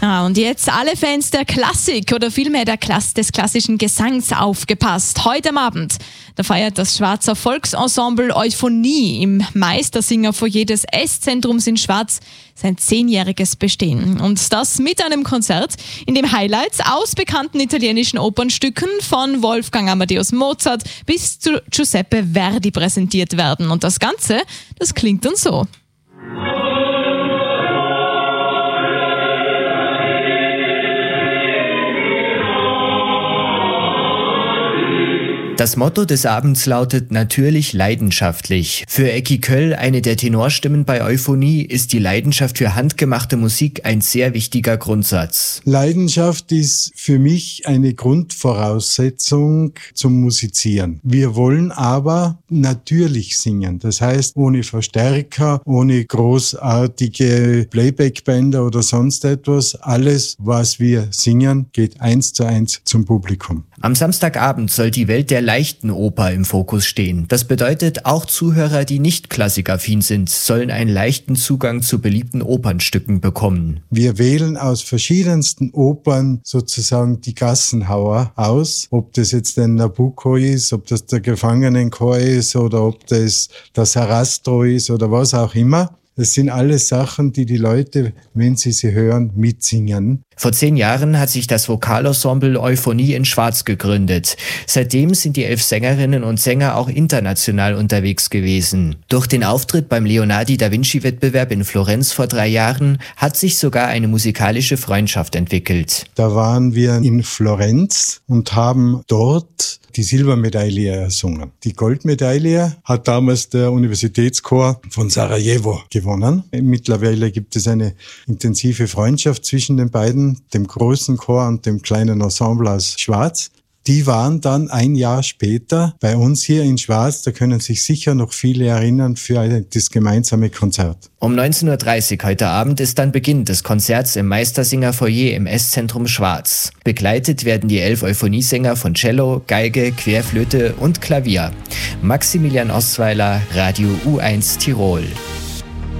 Und jetzt alle Fans der Klassik oder vielmehr des klassischen Gesangs aufgepasst. Heute am Abend, da feiert das Schwarzer Volksensemble Euphonie im Meistersingerfoyer des Esszentrums in Schwaz sein 10-jähriges Bestehen. Und das mit einem Konzert, in dem Highlights aus bekannten italienischen Opernstücken von Wolfgang Amadeus Mozart bis zu Giuseppe Verdi präsentiert werden. Und das Ganze, das klingt dann so. Das Motto des Abends lautet natürlich leidenschaftlich. Für Ecki Köll, eine der Tenorstimmen bei Euphonie, ist die Leidenschaft für handgemachte Musik ein sehr wichtiger Grundsatz. Leidenschaft ist für mich eine Grundvoraussetzung zum Musizieren. Wir wollen aber natürlich singen. Das heißt, ohne Verstärker, ohne großartige Playback-Bänder oder sonst etwas. Alles, was wir singen, geht 1:1 zum Publikum. Am Samstagabend soll die Welt der leichten Oper im Fokus stehen. Das bedeutet, auch Zuhörer, die nicht klassikaffin sind, sollen einen leichten Zugang zu beliebten Opernstücken bekommen. Wir wählen aus verschiedensten Opern sozusagen die Gassenhauer aus. Ob das jetzt der Nabucco ist, ob das der Gefangenenchor ist oder ob das Sarastro ist oder was auch immer. Das sind alles Sachen, die die Leute, wenn sie hören, mitsingen. Vor 10 Jahren hat sich das Vokalensemble Euphonie in Schwaz gegründet. Seitdem sind die 11 Sängerinnen und Sänger auch international unterwegs gewesen. Durch den Auftritt beim Leonardo da Vinci-Wettbewerb in Florenz vor 3 Jahren hat sich sogar eine musikalische Freundschaft entwickelt. Da waren wir in Florenz und haben dort die Silbermedaille ersungen. Die Goldmedaille hat damals der Universitätschor von Sarajevo gewonnen. Mittlerweile gibt es eine intensive Freundschaft zwischen den beiden, dem großen Chor und dem kleinen Ensemble aus Schwaz. Die waren dann ein Jahr später bei uns hier in Schwaz, da können sich sicher noch viele erinnern, für das gemeinsame Konzert. Um 19.30 Uhr heute Abend ist dann Beginn des Konzerts im Meistersingerfoyer im Esszentrum Schwaz. Begleitet werden die 11 Euphoniesinger von Cello, Geige, Querflöte und Klavier. Maximilian Ostweiler, Radio U1 Tirol.